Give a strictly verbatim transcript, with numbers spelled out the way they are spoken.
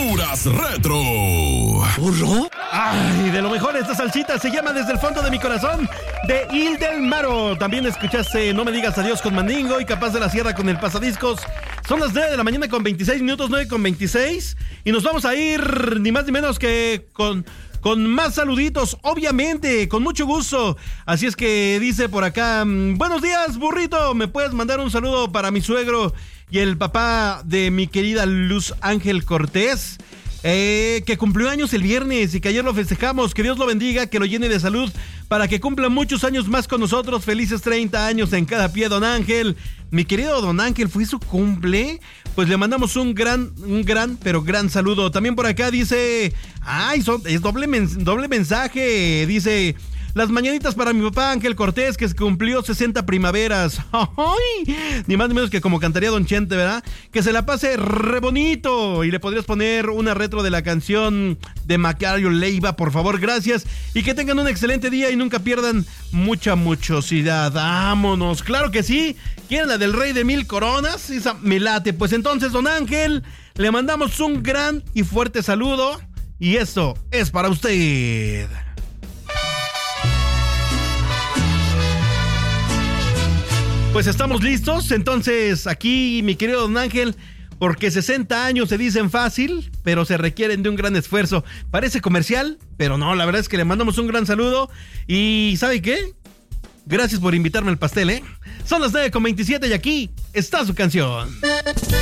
Honduras Retro. ¿Burro? Ay, de lo mejor esta salsita se llama Desde el Fondo de Mi Corazón, de Il del Maro. También escuchaste No Me Digas Adiós con Mandingo y Capaz de la Sierra con El Pasadiscos. Son las nueve de la mañana con veintiséis minutos, nueve con veintiséis. Y nos vamos a ir ni más ni menos que con... Con más saluditos, obviamente, con mucho gusto. Así es que dice por acá, buenos días, burrito, ¿me puedes mandar un saludo para mi suegro y el papá de mi querida Luz Ángel Cortés? Eh, que cumplió años el viernes y que ayer lo festejamos. Que Dios lo bendiga, que lo llene de salud para que cumpla muchos años más con nosotros. Felices treinta años en cada pie, don Ángel. Mi querido don Ángel, ¿fue su cumple? Pues le mandamos un gran, un gran, pero gran saludo. También por acá dice, ay, son, es doble, men, doble mensaje. Dice, las mañanitas para mi papá Ángel Cortés, que cumplió sesenta primaveras. ¡Ay! Ni más ni menos que como cantaría don Chente, ¿verdad? Que se la pase re bonito. Y le podrías poner una retro de la canción de Macario Leiva, por favor, gracias. Y que tengan un excelente día y nunca pierdan mucha muchosidad. ¡Vámonos! ¡Claro que sí! ¿Quieren la del Rey de Mil Coronas? Esa me late. Pues entonces, don Ángel, le mandamos un gran y fuerte saludo. Y esto es para usted. Pues estamos listos, entonces aquí mi querido don Ángel, porque sesenta años se dicen fácil, pero se requieren de un gran esfuerzo. Parece comercial, pero no, la verdad es que le mandamos un gran saludo. Y ¿sabe qué? Gracias por invitarme al pastel, ¿eh? Son las nueve con veintisiete y aquí está su canción.